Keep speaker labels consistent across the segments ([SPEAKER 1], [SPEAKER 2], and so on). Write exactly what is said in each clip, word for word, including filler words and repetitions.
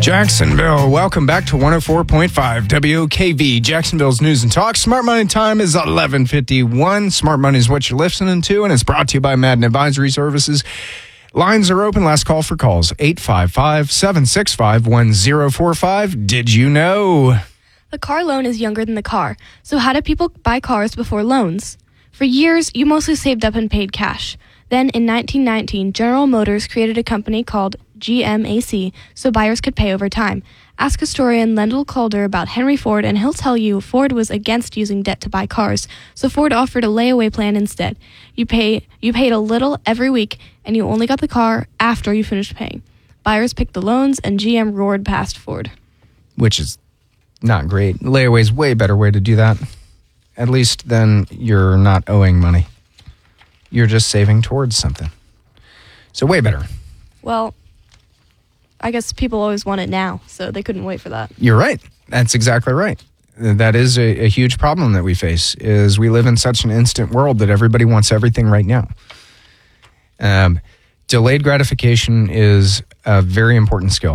[SPEAKER 1] Jacksonville, welcome back to one oh four point five W O K V, Jacksonville's News and Talk. Smart Money time is eleven fifty-one. Smart Money is what you're listening to, and it's brought to you by Madden Advisory Services. Lines are open. Last call for calls, eight five five, seven six five, one oh four five. Did you know?
[SPEAKER 2] The car loan is younger than the car. So how did people buy cars before loans? For years, you mostly saved up and paid cash. Then in nineteen nineteen, General Motors created a company called G M A C so buyers could pay over time. Ask historian Lendl Calder about Henry Ford, and he'll tell you Ford was against using debt to buy cars, so Ford offered a layaway plan instead. You pay you paid a little every week, and you only got the car after you finished paying. Buyers picked the loans, and G M roared past Ford.
[SPEAKER 1] Which is not great. Layaway's way better way to do that. At least then you're not owing money. You're just saving towards something. So way better.
[SPEAKER 2] Well, I guess people always want it now, so they couldn't wait for that.
[SPEAKER 1] You're right. That's exactly right. That is a, a huge problem that we face, is we live in such an instant world that everybody wants everything right now. Um, delayed gratification is a very important skill.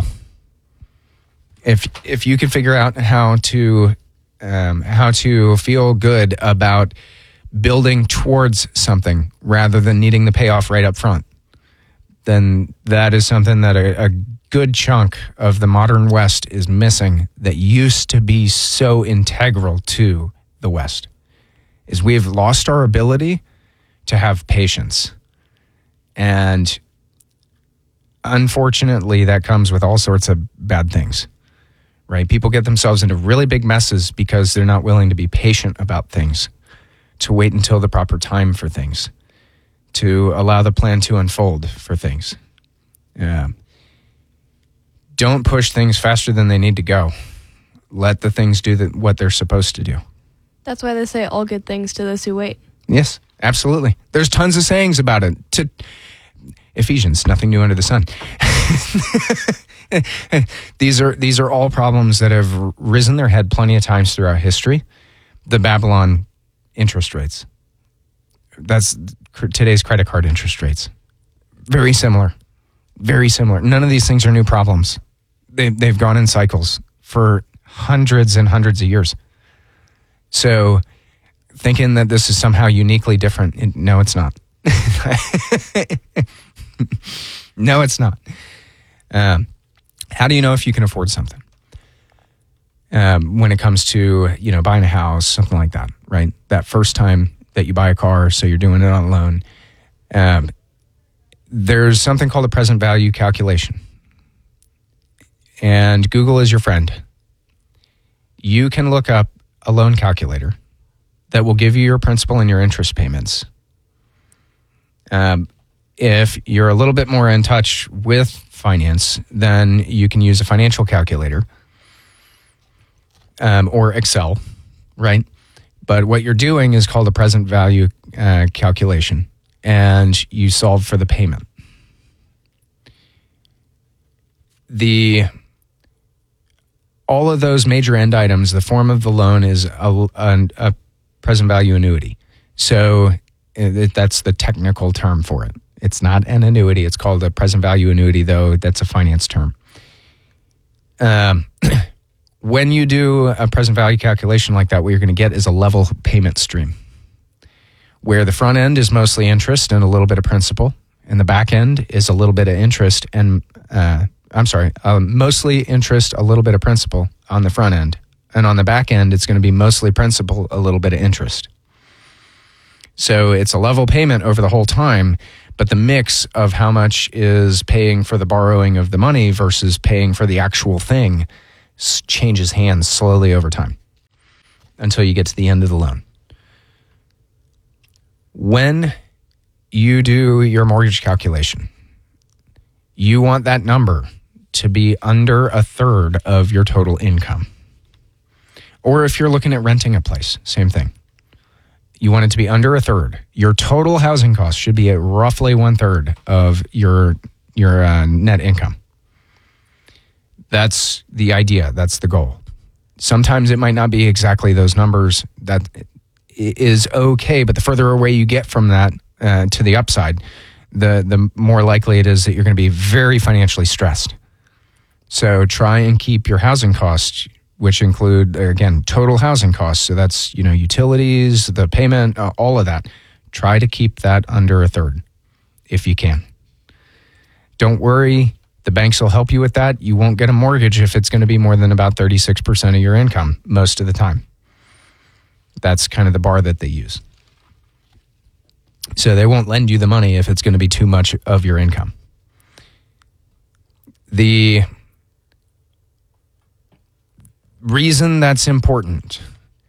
[SPEAKER 1] If if you can figure out how to um, how to feel good about building towards something rather than needing the payoff right up front, then that is something that a, a good chunk of the modern West is missing, that used to be so integral to the West, is we've lost our ability to have patience. And unfortunately, that comes with all sorts of bad things, right? People get themselves into really big messes because they're not willing to be patient about things, to wait until the proper time for things, to allow the plan to unfold for things. Yeah. Don't push things faster than they need to go. Let the things do the, what they're supposed to do.
[SPEAKER 2] That's why they say all good things to those who wait.
[SPEAKER 1] Yes, absolutely. There's tons of sayings about it. To Ephesians, nothing new under the sun. These are these are all problems that have risen their head plenty of times throughout history. The Babylon interest rates. That's today's credit card interest rates. Very similar. Very similar. None of these things are new problems. They, they've gone in cycles for hundreds and hundreds of years. So thinking that this is somehow uniquely different, it, no, it's not. No, it's not. Um, how do you know if you can afford something? Um, when it comes to, you know, buying a house, something like that, right? That first time that you buy a car, so you're doing it on loan. Um, there's something called a present value calculation. And Google is your friend. You can look up a loan calculator that will give you your principal and your interest payments. Um, if you're a little bit more in touch with finance, then you can use a financial calculator um, or Excel, right? But what you're doing is called a present value uh, calculation, and you solve for the payment. The all of those major end items, the form of the loan is a, a, a present value annuity. So it, that's the technical term for it. It's not an annuity. It's called a present value annuity, though that's a finance term. Um, when you do a present value calculation like that, what you're going to get is a level payment stream, where the front end is mostly interest and a little bit of principal, and the back end is a little bit of interest and, uh, I'm sorry, uh, mostly interest, a little bit of principal on the front end. And on the back end, it's going to be mostly principal, a little bit of interest. So it's a level payment over the whole time, but the mix of how much is paying for the borrowing of the money versus paying for the actual thing changes hands slowly over time until you get to the end of the loan. When you do your mortgage calculation, you want that number to be under a third of your total income. Or if you're looking at renting a place, same thing. You want it to be under a third. Your total housing cost should be at roughly one third of your your uh, net income. That's the idea. That's the goal. Sometimes it might not be exactly those numbers. That is okay, but the further away you get from that uh, to the upside, the the more likely it is that you're going to be very financially stressed. So try and keep your housing costs, which include, again, total housing costs. So that's, you know, utilities, the payment, uh, all of that. Try to keep that under a third if you can. Don't worry. The banks will help you with that. You won't get a mortgage if it's going to be more than about thirty-six percent of your income most of the time. That's kind of the bar that they use. So they won't lend you the money if it's going to be too much of your income. The reason that's important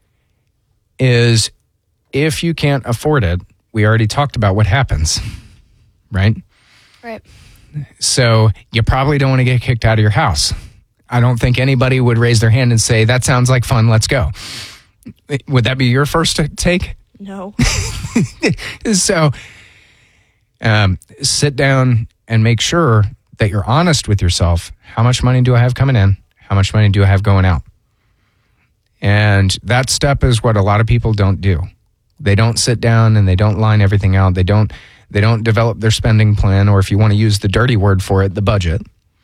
[SPEAKER 1] is if you can't afford it, we already talked about what happens, right?
[SPEAKER 2] Right.
[SPEAKER 1] So you probably don't want to get kicked out of your house. I don't think anybody would raise their hand and say, that sounds like fun, let's go. Would that be your first take?
[SPEAKER 2] No.
[SPEAKER 1] So um, sit down and make sure that you're honest with yourself. How much money do I have coming in? How much money do I have going out? And that step is what a lot of people don't do. They don't sit down and they don't line everything out. They don't they don't develop their spending plan, or if you want to use the dirty word for it, the budget.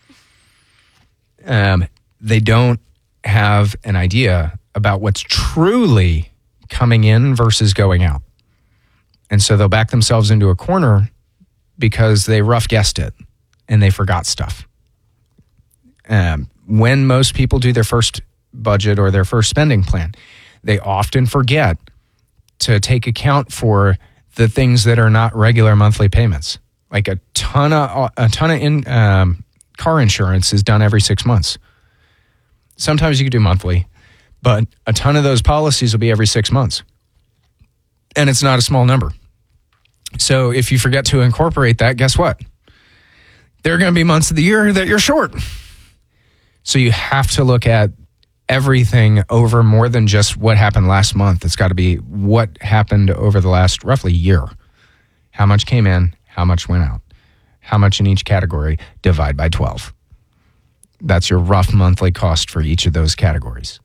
[SPEAKER 1] Um, they don't have an idea about what's truly coming in versus going out. And so they'll back themselves into a corner because they rough guessed it and they forgot stuff. Um, when most people do their first budget or their first spending plan, they often forget to take account for the things that are not regular monthly payments. Like a ton of a ton of in, um, car insurance is done every six months. Sometimes you can do monthly, but a ton of those policies will be every six months. And it's not a small number. So if you forget to incorporate that, guess what? There are going to be months of the year that you're short. So you have to look at everything over more than just what happened last month. It's got to be what happened over the last roughly year. How much came in, how much went out, how much in each category, divide by twelve. That's your rough monthly cost for each of those categories.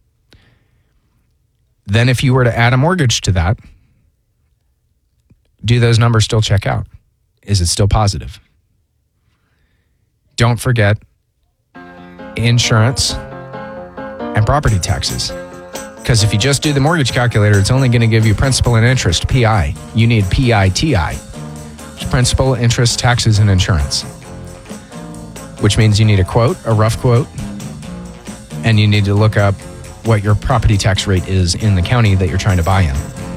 [SPEAKER 1] Then if you were to add a mortgage to that, do those numbers still check out? Is it still positive? Don't forget insurance and property taxes. Because if you just do the mortgage calculator, it's only going to give you principal and interest, P I. You need P I T I, which is principal, interest, taxes, and insurance. Which means you need a quote, a rough quote, and you need to look up what your property tax rate is in the county that you're trying to buy in.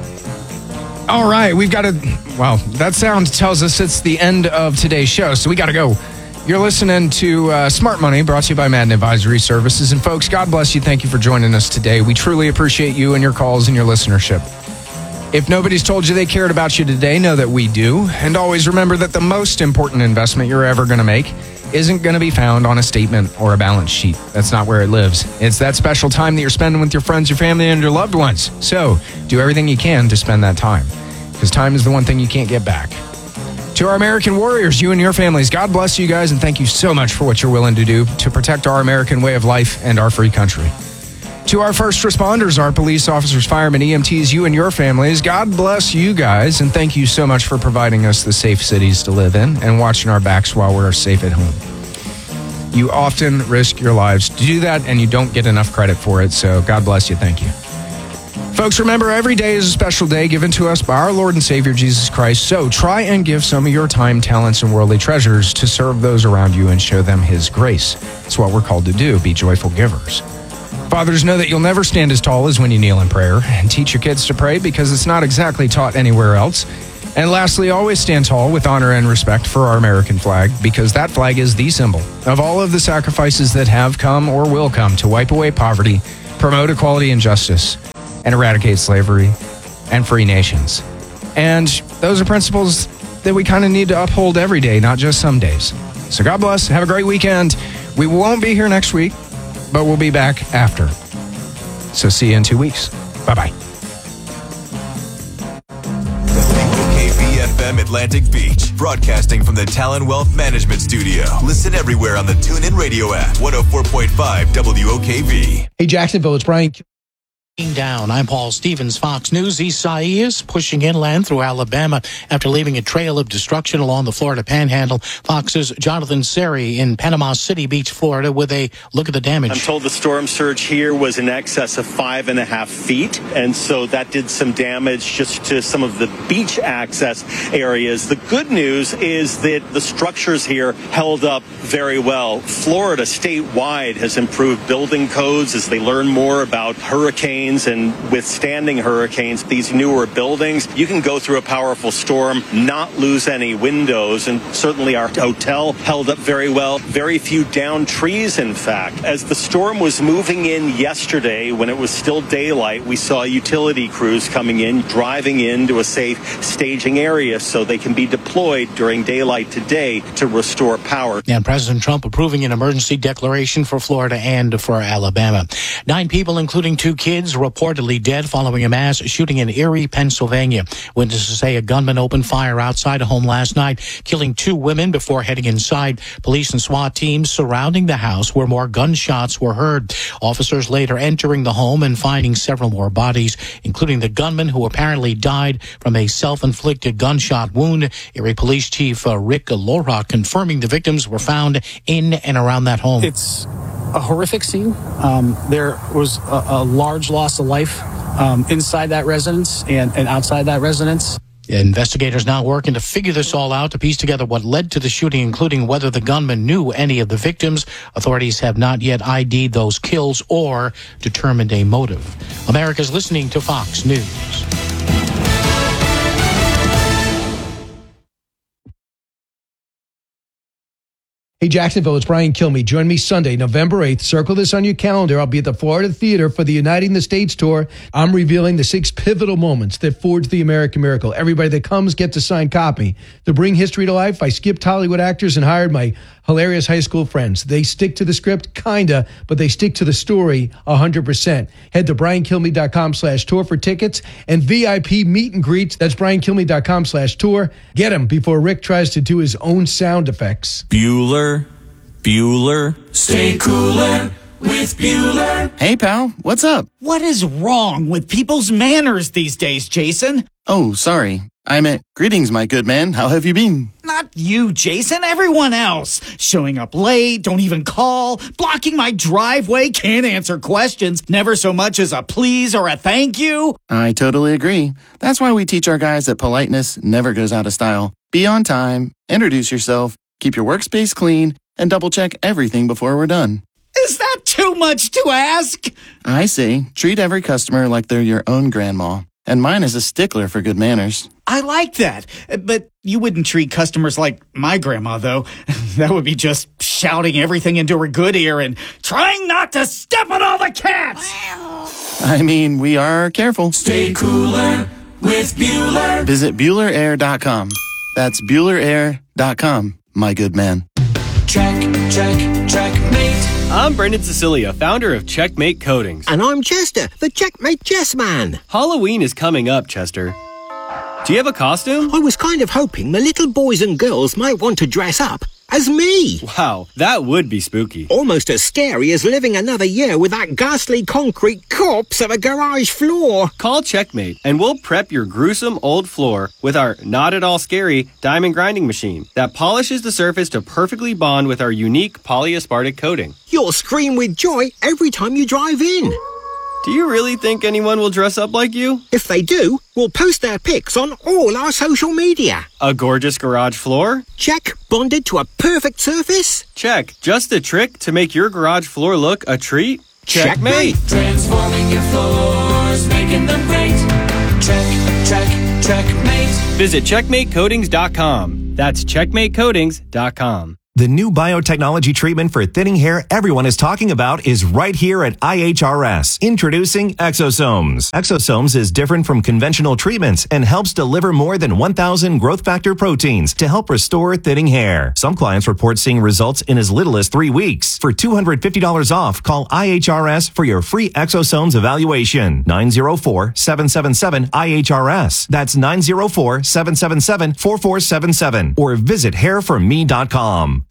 [SPEAKER 1] All right, we've got to, wow, that sound tells us it's the end of today's show, so we got to go. You're listening to uh, Smart Money, brought to you by Madden Advisory Services. And folks, God bless you. Thank you for joining us today. We truly appreciate you and your calls and your listenership. If nobody's told you they cared about you today, know that we do. And always remember that the most important investment you're ever going to make isn't going to be found on a statement or a balance sheet. That's not where it lives. It's that special time that you're spending with your friends, your family, and your loved ones. So do everything you can to spend that time, because time is the one thing you can't get back. To our American warriors, you and your families, God bless you guys, and thank you so much for what you're willing to do to protect our American way of life and our free country. To our first responders, our police officers, firemen, E M Ts, you and your families, God bless you guys, and thank you so much for providing us the safe cities to live in and watching our backs while we're safe at home. You often risk your lives to do that, and you don't get enough credit for it, so God bless you. Thank you. Folks, remember, every day is a special day given to us by our Lord and Savior, Jesus Christ. So try and give some of your time, talents, and worldly treasures to serve those around you and show them His grace. It's what we're called to do, be joyful givers. Fathers, know that you'll never stand as tall as when you kneel in prayer, and teach your kids to pray because it's not exactly taught anywhere else. And lastly, always stand tall with honor and respect for our American flag, because that flag is the symbol of all of the sacrifices that have come or will come to wipe away poverty, promote equality and justice, and eradicate slavery and free nations. And those are principles that we kind of need to uphold every day, not just some days. So God bless. Have a great weekend. We won't be here next week, but we'll be back after. So see you in two weeks. Bye-bye.
[SPEAKER 3] W O K V F M Atlantic Beach, broadcasting from the Talon Wealth Management Studio. Listen everywhere on the TuneIn Radio app. one oh four point five W O K V.
[SPEAKER 4] Hey, Jacksonville, it's Brian. Down. I'm Paul Stevens, Fox News. Isaias pushing inland through Alabama after leaving a trail of destruction along the Florida Panhandle. Fox's Jonathan Seri in Panama City Beach, Florida, with a look at the damage.
[SPEAKER 5] I'm told the storm surge here was in excess of five and a half feet, and so that did some damage just to some of the beach access areas. The good news is that the structures here held up very well. Florida statewide has improved building codes as they learn more about hurricanes and withstanding hurricanes. These newer buildings, you can go through a powerful storm, not lose any windows, and certainly our hotel held up very well. Very few downed trees, in fact. As the storm was moving in yesterday, when it was still daylight, we saw utility crews coming in, driving into a safe staging area so they can be deployed during daylight today to restore power.
[SPEAKER 4] And President Trump approving an emergency declaration for Florida and for Alabama. Nine people, including two kids, reportedly dead following a mass shooting in Erie, Pennsylvania. Witnesses say a gunman opened fire outside a home last night, killing two women before heading inside. Police and SWAT teams surrounding the house where more gunshots were heard. Officers later entering the home and finding several more bodies, including the gunman who apparently died from a self-inflicted gunshot wound. Erie Police Chief uh, Rick Lora confirming the victims were found in and around that home.
[SPEAKER 6] It's a horrific scene. Um, there was a, a large loss of life um, inside that residence and, and outside that residence.
[SPEAKER 4] Investigators now working to figure this all out to piece together what led to the shooting, including whether the gunman knew any of the victims. Authorities have not yet I D'd those kills or determined a motive. America's listening to Fox News.
[SPEAKER 7] Hey, Jacksonville, it's Brian Kilmeade. Join me Sunday, November eighth. Circle this on your calendar. I'll be at the Florida Theater for the Uniting the States tour. I'm revealing the six pivotal moments that forged the American miracle. Everybody that comes gets a signed copy. To bring history to life, I skipped Hollywood actors and hired my hilarious high school friends. They stick to the script, kinda, but they stick to the story one hundred percent. Head to briankilmeade.com slash tour for tickets and V I P meet and greets. That's briankilmeade.com slash tour. Get them before Rick tries to do his own sound effects.
[SPEAKER 8] Bueller, Bueller,
[SPEAKER 9] stay cooler with Bueller.
[SPEAKER 8] Hey, pal, what's up?
[SPEAKER 9] What is wrong with people's manners these days, Jason?
[SPEAKER 8] Oh, sorry. I meant, greetings, my good man. How have you been?
[SPEAKER 9] Not you, Jason. Everyone else. Showing up late, don't even call, blocking my driveway, can't answer questions, never so much as a please or a thank you.
[SPEAKER 8] I totally agree. That's why we teach our guys that politeness never goes out of style. Be on time, introduce yourself, keep your workspace clean, and double-check everything before we're done.
[SPEAKER 9] Is that too much to ask?
[SPEAKER 8] I say, treat every customer like they're your own grandma. And mine is a stickler for good manners.
[SPEAKER 9] I like that. But you wouldn't treat customers like my grandma, though. That would be just shouting everything into her good ear and trying not to step on all the cats.
[SPEAKER 8] I mean, we are careful.
[SPEAKER 9] Stay cooler with Bueller.
[SPEAKER 8] Visit Bueller Air dot com. That's Bueller Air dot com, my good man.
[SPEAKER 9] Check, check, checkmate.
[SPEAKER 10] I'm Brendan Cecilia, founder of Checkmate Coatings.
[SPEAKER 11] And I'm Chester, the Checkmate Chess Man.
[SPEAKER 10] Halloween is coming up, Chester. Do you have a costume?
[SPEAKER 11] I was kind of hoping the little boys and girls might want to dress up as me.
[SPEAKER 10] Wow, that would be spooky.
[SPEAKER 11] Almost as scary as living another year with that ghastly concrete corpse of a garage floor.
[SPEAKER 10] Call Checkmate and we'll prep your gruesome old floor with our not at all scary diamond grinding machine that polishes the surface to perfectly bond with our unique polyaspartic coating.
[SPEAKER 11] You'll scream with joy every time you drive in.
[SPEAKER 10] Do you really think anyone will dress up like you?
[SPEAKER 11] If they do, we'll post their pics on all our social media.
[SPEAKER 10] A gorgeous garage floor?
[SPEAKER 11] Check. Bonded to a perfect surface?
[SPEAKER 10] Check. Just a trick to make your garage floor look a treat?
[SPEAKER 11] Checkmate.
[SPEAKER 9] Checkmate. Transforming your floors, making them great. Check, check, checkmate.
[SPEAKER 10] Visit checkmate coatings dot com. That's checkmate coatings dot com.
[SPEAKER 12] The new biotechnology treatment for thinning hair everyone is talking about is right here at I H R S. Introducing Exosomes. Exosomes is different from conventional treatments and helps deliver more than one thousand growth factor proteins to help restore thinning hair. Some clients report seeing results in as little as three weeks. For two hundred fifty dollars off, call I H R S for your free Exosomes evaluation. nine zero four, seven seven seven, I H R S. That's nine zero four, seven seven seven, four four seven seven. Or visit hair for me dot com.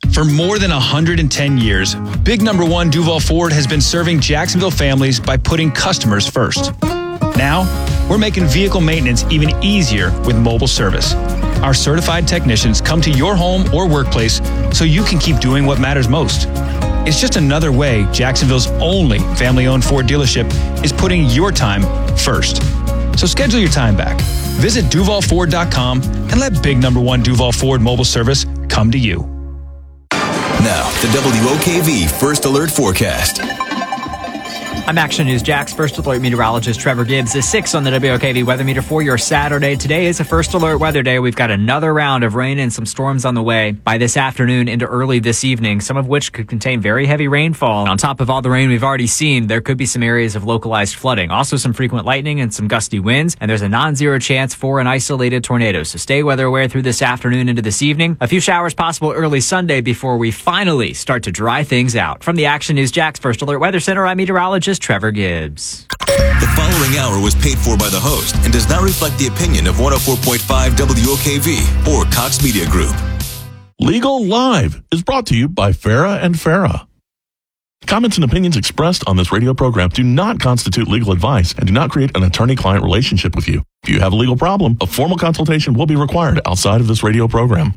[SPEAKER 13] For more than one hundred ten years, Big Number One Duval Ford has been serving Jacksonville families by putting customers first. Now, we're making vehicle maintenance even easier with mobile service. Our certified technicians come to your home or workplace so you can keep doing what matters most. It's just another way Jacksonville's only family-owned Ford dealership is putting your time first. So schedule your time back. Visit Duval Ford dot com and let Big Number One Duval Ford mobile service come to you.
[SPEAKER 3] Now, the W O K V First Alert Forecast.
[SPEAKER 14] I'm Action News Jack's First Alert meteorologist Trevor Gibbs is six on the W O K V weather meter for your Saturday. Today is a First Alert weather day. We've got another round of rain and some storms on the way by this afternoon into early this evening, some of which could contain very heavy rainfall. On top of all the rain we've already seen, there could be some areas of localized flooding. Also some frequent lightning and some gusty winds, and there's a non-zero chance for an isolated tornado. So stay weather aware through this afternoon into this evening. A few showers possible early Sunday before we finally start to dry things out. From the Action News Jack's First Alert Weather Center, I'm meteorologist Trevor Gibbs.
[SPEAKER 3] The following hour was paid for by the host and does not reflect the opinion of one oh four point five W O K V or Cox Media Group.
[SPEAKER 15] Legal Live is brought to you by Farah and Farah. Comments and opinions expressed on this radio program do not constitute legal advice and do not create an attorney-client relationship with you. If you have a legal problem, a formal consultation will be required outside of this radio program.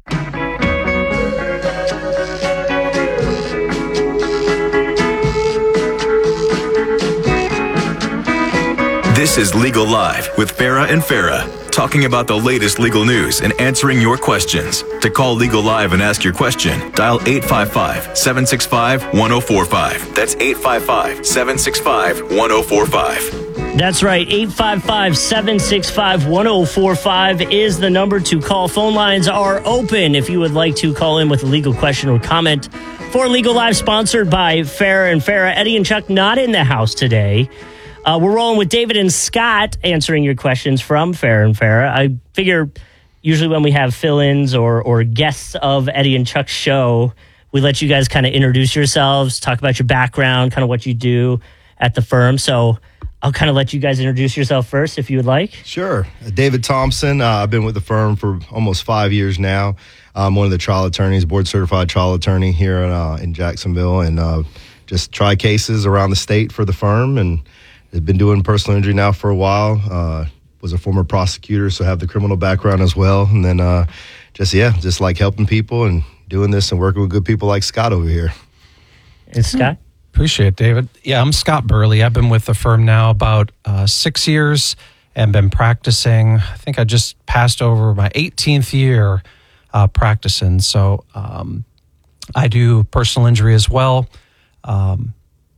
[SPEAKER 3] This is Legal Live with Farah and Farah, talking about the latest legal news and answering your questions. To call Legal Live and ask your question, dial eight five five, seven six five, one oh four five. That's eight five five, seven six five, one oh four five.
[SPEAKER 16] That's right, eight five five, seven six five, one oh four five is the number to call. Phone lines are open if you would like to call in with a legal question or comment. For Legal Live, sponsored by Farah and Farah. Eddie and Chuck not in the house today. Uh, we're rolling with David and Scott answering your questions from Farah and Farah. I figure usually when we have fill-ins or or guests of Eddie and Chuck's show, we let you guys kind of introduce yourselves, talk about your background, kind of what you do at the firm. So I'll kind of let you guys introduce yourself first if you would like.
[SPEAKER 17] Sure. David Thompson. Uh, I've been with the firm for almost five years now. I'm one of the trial attorneys, board-certified trial attorney here in, uh, in Jacksonville, and uh, just try cases around the state for the firm, and I've been doing personal injury now for a while. Uh, was a former prosecutor, so have the criminal background as well. And then uh, just, yeah, just like helping people and doing this and working with good people like Scott over here.
[SPEAKER 16] And Scott?
[SPEAKER 18] Appreciate it, David. Yeah, I'm Scott Burley. I've been with the firm now about uh, six years and been practicing. I think I just passed over my eighteenth year uh, practicing. So um, I do personal injury as well. Um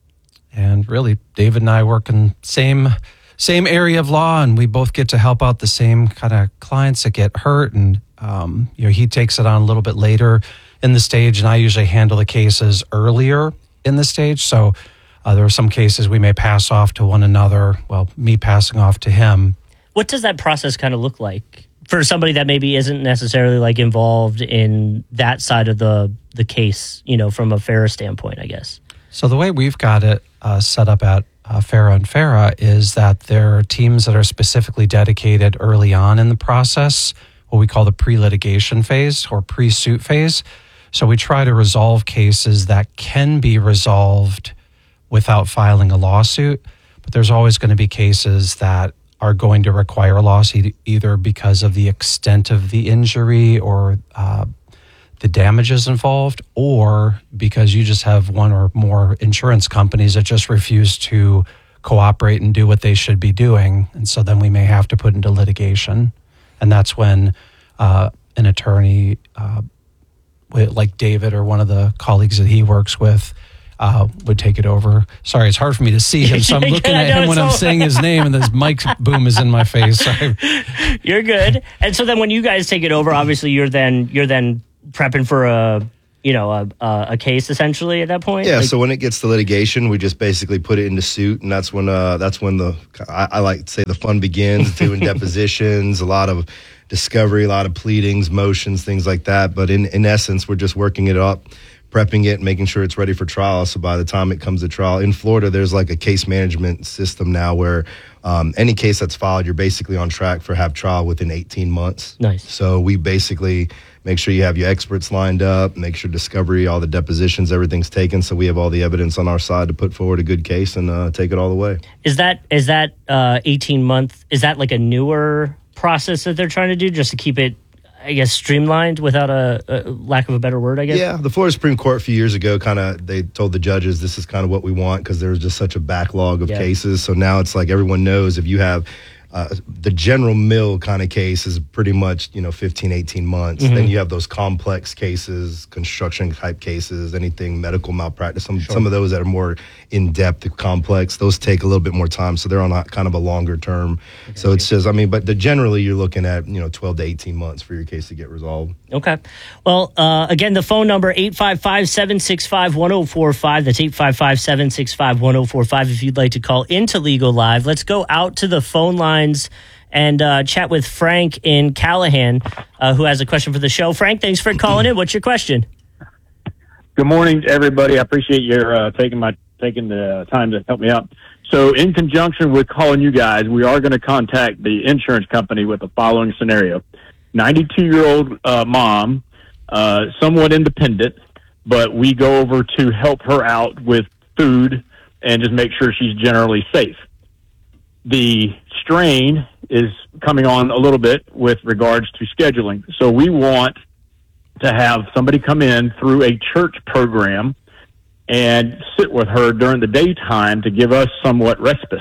[SPEAKER 18] And really, David and I work in same same area of law, and we both get to help out the same kind of clients that get hurt. And um, you know, he takes it on a little bit later in the stage, and I usually handle the cases earlier in the stage. So uh, there are some cases we may pass off to one another. Well, me passing off to him.
[SPEAKER 16] What does that process kind of look like for somebody that maybe isn't necessarily like involved in that side of the the case? You know, from a Farah standpoint, I guess.
[SPEAKER 18] So the way we've got it uh, set up at uh, Farah and Farah is that there are teams that are specifically dedicated early on in the process, what we call the pre-litigation phase or pre-suit phase. So we try to resolve cases that can be resolved without filing a lawsuit, but there's always going to be cases that are going to require a lawsuit either because of the extent of the injury or uh, the damages involved, or because you just have one or more insurance companies that just refuse to cooperate and do what they should be doing. And so then we may have to put into litigation. And that's when uh, an attorney uh, like David or one of the colleagues that he works with uh, would take it over. Sorry, it's hard for me to see him, so I'm looking at him when I'm saying his name and this mic boom is in my face. Sorry.
[SPEAKER 16] You're good. And so then when you guys take it over, obviously you're then you're then prepping for a, you know, a, a case essentially at that point?
[SPEAKER 17] Yeah,
[SPEAKER 16] like,
[SPEAKER 17] so when it gets to litigation, we just basically put it into suit, and that's when uh, that's when the, I, I like to say the fun begins, doing depositions, a lot of discovery, a lot of pleadings, motions, things like that. But in, in essence, we're just working it up, prepping it, making sure it's ready for trial. So by the time it comes to trial, in Florida, there's like a case management system now where um, any case that's filed, you're basically on track for have trial within eighteen months.
[SPEAKER 16] Nice.
[SPEAKER 17] So we basically make sure you have your experts lined up, make sure discovery, all the depositions, everything's taken, so we have all the evidence on our side to put forward a good case and uh, take it all the way.
[SPEAKER 16] Is that is that uh, eighteen month? Is that like a newer process that they're trying to do just to keep it, I guess, streamlined without a, a lack of a better word, I guess?
[SPEAKER 17] Yeah, the Florida Supreme Court a few years ago kind of, they told the judges this is kind of what we want because there was just such a backlog of
[SPEAKER 16] Yeah.
[SPEAKER 17] cases. So now it's like everyone knows if you have uh, the general mill kind of case is pretty much, you know, fifteen, eighteen months.
[SPEAKER 16] Mhm.
[SPEAKER 17] Then you have those complex cases, construction type cases, anything medical malpractice, some,
[SPEAKER 16] Sure.
[SPEAKER 17] some of those that are more in-depth, complex, those take a little bit more time. So they're on a kind of a longer term. So it's just, I mean, but the, generally you're looking at, you know, twelve to eighteen months for your case to get resolved.
[SPEAKER 16] Okay. Well, uh, again, the phone number, eight five five, seven six five, one oh four five. That's eight five five, seven six five, one oh four five if you'd like to call into Legal Live. Let's go out to the phone lines and uh, chat with Frank in Callahan, uh, who has a question for the show. Frank, thanks for calling in. What's your question?
[SPEAKER 19] Good morning to everybody. I appreciate your uh, taking my taking the time to help me out. So in conjunction with calling you guys, we are going to contact the insurance company with the following scenario. ninety-two-year-old uh, mom, uh, somewhat independent, but we go over to help her out with food and just make sure she's generally safe. The strain is coming on a little bit with regards to scheduling. So we want to have somebody come in through a church program and sit with her during the daytime to give us somewhat respite.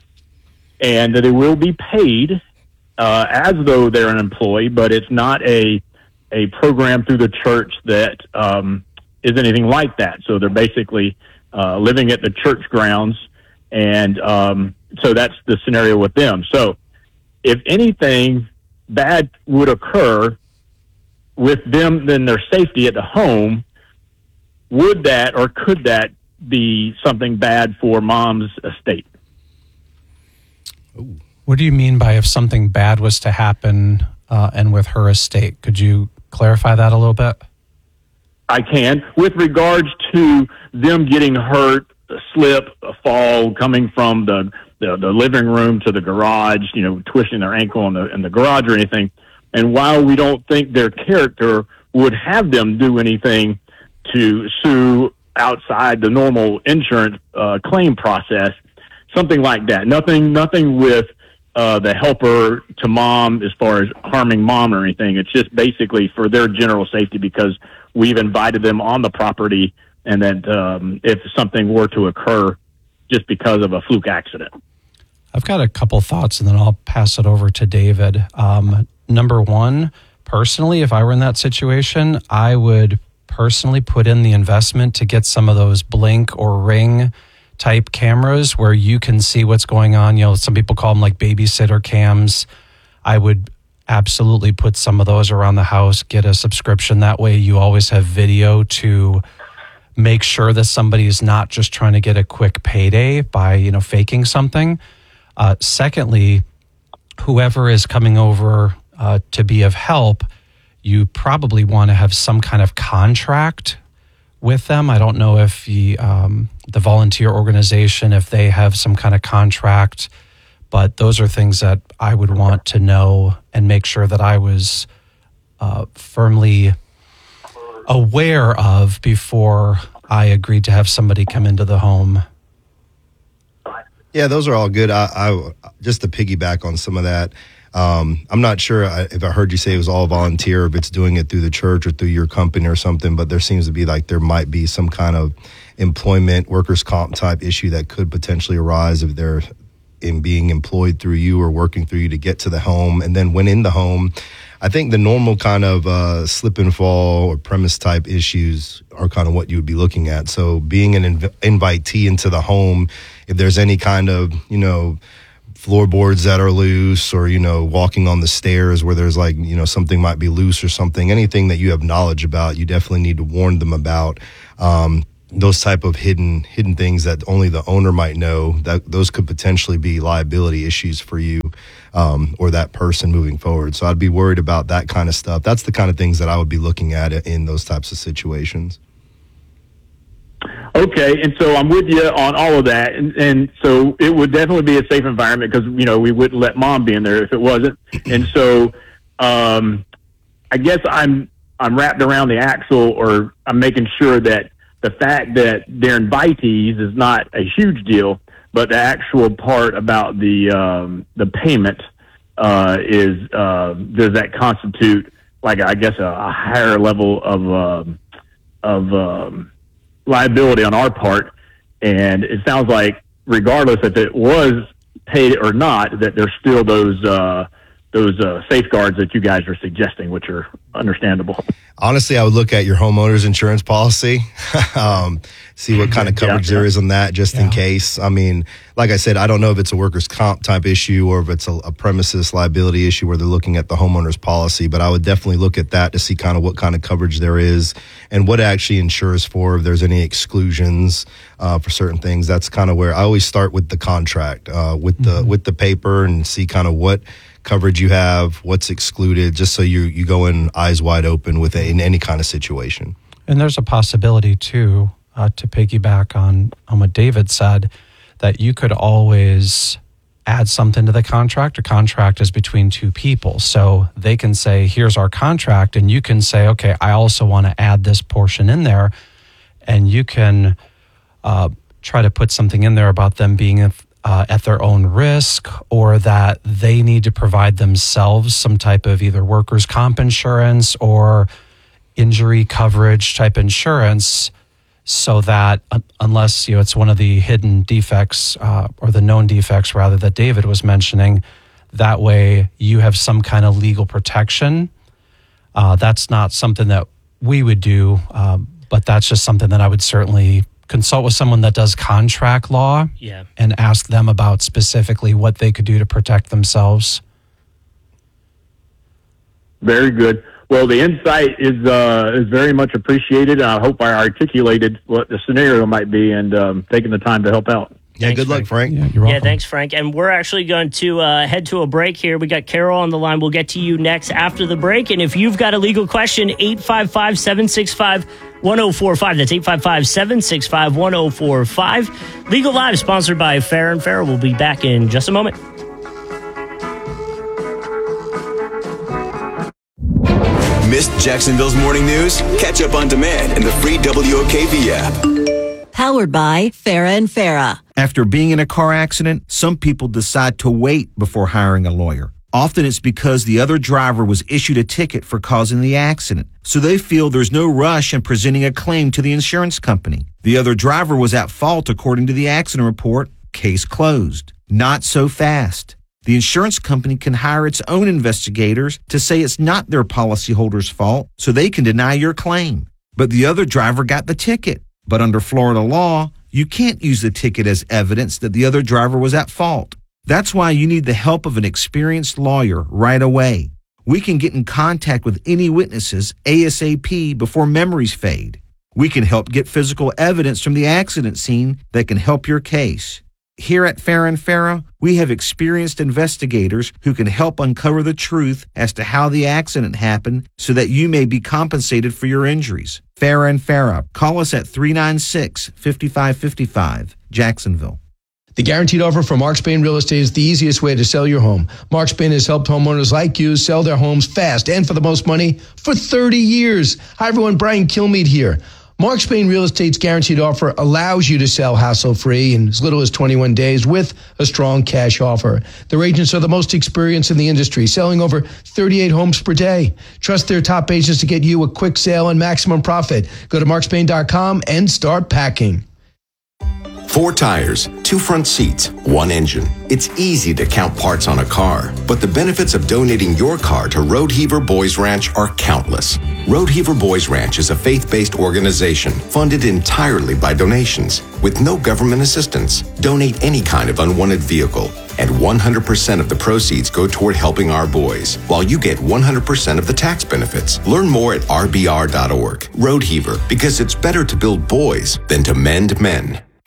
[SPEAKER 19] And that they will be paid uh, as though they're an employee, but it's not a a program through the church that um, is anything like that. So they're basically uh, living at the church grounds, and um, so that's the scenario with them. So if anything bad would occur with them, then their safety at the home, would that or could that be something bad for mom's estate?
[SPEAKER 18] What do you mean by if something bad was to happen uh, and with her estate? Could you clarify that a little bit?
[SPEAKER 19] I can. With regards to them getting hurt, a slip, a fall, coming from the, the, the living room to the garage, you know, twisting their ankle in the, in the garage or anything. And while we don't think their character would have them do anything to sue outside the normal insurance uh, claim process, something like that. Nothing, nothing with uh, the helper to mom as far as harming mom or anything. It's just basically for their general safety because we've invited them on the property, and that um, if something were to occur just because of a fluke accident.
[SPEAKER 18] I've got a couple thoughts, and then I'll pass it over to David. Um, number one, personally, if I were in that situation, I would personally put in the investment to get some of those Blink or Ring type cameras where you can see what's going on. You know, some people call them like babysitter cams. I would absolutely put some of those around the house, get a subscription. That way you always have video to make sure that somebody is not just trying to get a quick payday by, you know, faking something. Uh, secondly, whoever is coming over uh, to be of help, you probably want to have some kind of contract with them. I don't know if the, um, the volunteer organization, if they have some kind of contract, but those are things that I would want to know and make sure that I was uh, firmly aware of before I agreed to have somebody come into the home.
[SPEAKER 17] Yeah, those are all good. I, I just to piggyback on some of that. Um, I'm not sure if I heard you say it was all volunteer, if it's doing it through the church or through your company or something, but there seems to be like there might be some kind of employment, workers' comp type issue that could potentially arise if they're in being employed through you or working through you to get to the home. And then when in the home, I think the normal kind of uh, slip and fall or premise type issues are kind of what you would be looking at. So being an inv- invitee into the home, if there's any kind of, you know, floorboards that are loose or, you know, walking on the stairs where there's like, you know, something might be loose or something, anything that you have knowledge about, you definitely need to warn them about. Um, those type of hidden hidden things that only the owner might know, that those could potentially be liability issues for you um, or that person moving forward. So I'd be worried about that kind of stuff. That's the kind of things that I would be looking at in those types of situations.
[SPEAKER 19] Okay, and so I'm with you on all of that, and, and so it would definitely be a safe environment because, you know, we wouldn't let mom be in there if it wasn't. And so um, I guess I'm I'm wrapped around the axle, or I'm making sure that the fact that they're invitees is not a huge deal, but the actual part about the um, the payment uh, is uh, does that constitute, like, I guess, a, a higher level of um, of um, liability on our part? And it sounds like, regardless if it was paid or not, that there's still those uh, those uh, safeguards that you guys are suggesting, which are understandable.
[SPEAKER 17] Honestly, I would look at your homeowner's insurance policy, um, see what kind of coverage yeah, yeah. there is on that, just yeah. in case. I mean, like I said, I don't know if it's a workers' comp type issue or if it's a, a premises liability issue where they're looking at the homeowner's policy, but I would definitely look at that to see kind of what kind of coverage there is and what it actually insures for, if there's any exclusions uh, for certain things. That's kind of where I always start with the contract, uh, with the mm-hmm. with the paper, and see kind of what coverage you have, what's excluded, just so you you go in eyes wide open with a, in any kind of situation.
[SPEAKER 18] And there's a possibility too, uh, to piggyback on on what David said, that you could always add something to the contract. A contract is between two people, so they can say, "Here's our contract," and you can say, "Okay, I also want to add this portion in there," and you can uh, try to put something in there about them being a Uh, at their own risk, or that they need to provide themselves some type of either workers' comp insurance or injury coverage type insurance, so that uh, unless you know it's one of the hidden defects uh, or the known defects rather that David was mentioning, that way you have some kind of legal protection. Uh, that's not something that we would do, um, but that's just something that I would certainly consult with someone that does contract law
[SPEAKER 16] yeah.
[SPEAKER 18] and ask them about specifically what they could do to protect themselves.
[SPEAKER 19] Very good. Well, the insight is uh, is very much appreciated. I hope I articulated what the scenario might be and um, taking the time to help out.
[SPEAKER 17] Yeah,
[SPEAKER 16] thanks,
[SPEAKER 17] good luck, Frank.
[SPEAKER 18] Yeah, you're
[SPEAKER 16] yeah,
[SPEAKER 18] welcome.
[SPEAKER 16] thanks, Frank. And we're actually going to uh, head to a break here. We got Carol on the line. We'll get to you next after the break. And if you've got a legal question, eight five five, seven six five, one oh four five. That's eight five five, seven six five, one oh four five. Legal Live, sponsored by Fair and Fair. We'll be back in just a moment.
[SPEAKER 3] Missed Jacksonville's morning news? Catch up on demand in the free W O K V app.
[SPEAKER 20] Powered by Farah and Farah.
[SPEAKER 21] After being in a car accident, some people decide to wait before hiring a lawyer. Often it's because the other driver was issued a ticket for causing the accident, so they feel there's no rush in presenting a claim to the insurance company. The other driver was at fault according to the accident report. Case closed. Not so fast. The insurance company can hire its own investigators to say it's not their policyholder's fault, so they can deny your claim. But the other driver got the ticket. But under Florida law, you can't use the ticket as evidence that the other driver was at fault. That's why you need the help of an experienced lawyer right away. We can get in contact with any witnesses ASAP before memories fade. We can help get physical evidence from the accident scene that can help your case. Here at Farah and Farah, we have experienced investigators who can help uncover the truth as to how the accident happened so that you may be compensated for your injuries. Farah and Farah, call us at three nine six, five five five five, Jacksonville.
[SPEAKER 7] The guaranteed offer from Mark Spain Real Estate is the easiest way to sell your home. Mark Spain has helped homeowners like you sell their homes fast and for the most money for thirty years. Hi, everyone. Brian Kilmeade here. Mark Spain Real Estate's guaranteed offer allows you to sell hassle-free in as little as twenty-one days with a strong cash offer. Their agents are the most experienced in the industry, selling over thirty-eight homes per day. Trust their top agents to get you a quick sale and maximum profit. Go to mark spain dot com and start packing.
[SPEAKER 22] Four tires, two front seats, one engine. It's easy to count parts on a car, but the benefits of donating your car to Road Heaver Boys Ranch are countless. Road Heaver Boys Ranch is a faith-based organization funded entirely by donations with no government assistance. Donate any kind of unwanted vehicle, and one hundred percent of the proceeds go toward helping our boys, while you get one hundred percent of the tax benefits. Learn more at r b r dot org. Road Heaver, because it's better to build boys than to mend men.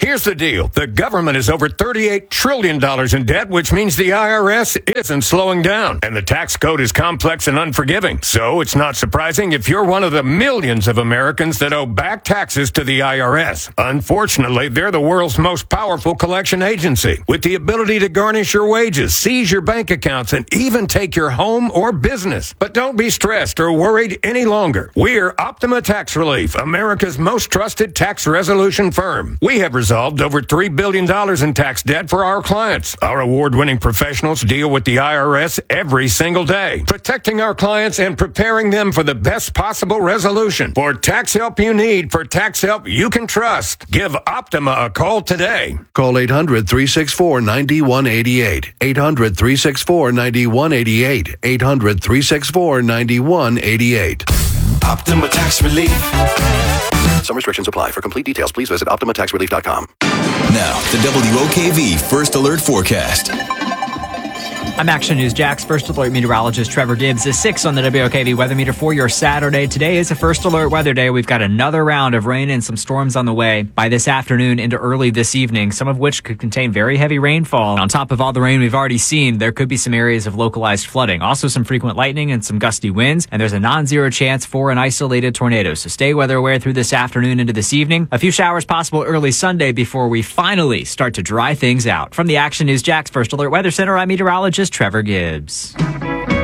[SPEAKER 1] Here's the deal. The government is over thirty-eight trillion dollars in debt, which means the I R S isn't slowing down. And the tax code is complex and unforgiving. So it's not surprising if you're one of the millions of Americans that owe back taxes to the I R S. Unfortunately, they're the world's most powerful collection agency, with the ability to garnish your wages, seize your bank accounts, and even take your home or business. But don't be stressed or worried any longer. We're Optima Tax Relief, America's most trusted tax resolution firm. We have resolved over three billion dollars in tax debt for our clients. Our award-winning professionals deal with the I R S every single day, protecting our clients and preparing them for the best possible resolution. For tax help you need, for tax help you can trust, give Optima a call today.
[SPEAKER 2] Call eight hundred, three six four, nine one eight eight. eight hundred, three six four, nine one eight eight. eight hundred, three six four, nine one eight eight.
[SPEAKER 22] Optima Tax Relief. Some restrictions apply. For complete details, please visit optima tax relief dot com.
[SPEAKER 3] Now, the W O K V First Alert Forecast.
[SPEAKER 14] I'm Action News Jack's First Alert meteorologist Trevor Gibbs is six on the W O K V weather meter for your Saturday. Today is a First Alert weather day. We've got another round of rain and some storms on the way by this afternoon into early this evening, some of which could contain very heavy rainfall. On top of all the rain we've already seen, there could be some areas of localized flooding. Also some frequent lightning and some gusty winds, and there's a non-zero chance for an isolated tornado. So stay weather aware through this afternoon into this evening. A few showers possible early Sunday before we finally start to dry things out. From the Action News Jack's First Alert Weather Center, I'm meteorologist Trevor Gibbs.